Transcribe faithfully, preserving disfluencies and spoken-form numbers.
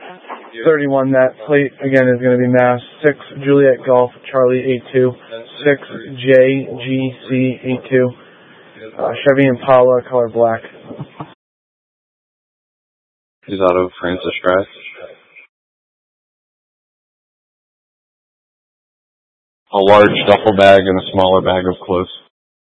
thirty-one, that plate again is going to be Mass six Juliet Golf Charlie eight two, six J G C eight two, uh, Chevy Impala color black. He's out of Francis Drive. A large duffel bag and a smaller bag of clothes.